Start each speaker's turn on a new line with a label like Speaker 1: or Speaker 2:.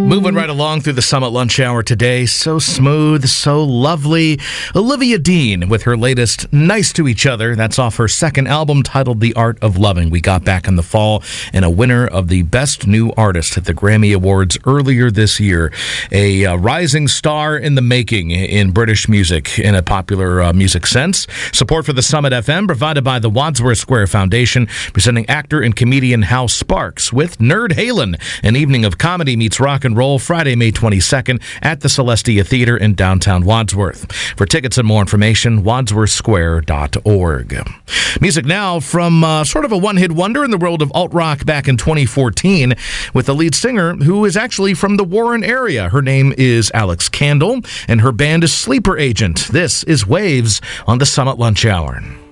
Speaker 1: Moving right along through the Summit Lunch Hour today. So smooth, so lovely. Olivia Dean with her latest Nice to Each Other. That's off her second album titled The Art of Loving. We got back in the fall, and a winner of the Best New Artist at the Grammy Awards earlier this year. A rising star in the making in British music in a popular music sense. Support for the Summit FM provided by the Wadsworth Square Foundation, presenting actor and comedian Hal Sparks with Nerd Halen, an evening of comedy meets rock and roll, Friday, May 22nd at the Celestia Theater in downtown Wadsworth. For tickets and more information, wadsworthsquare.org. Music now from sort of a one-hit wonder in the world of alt-rock back in 2014 with the lead singer who is actually from the Warren area. Her name is Alex Candle, and her band is Sleeper Agent. This is Waves on the Summit Lunch Hour.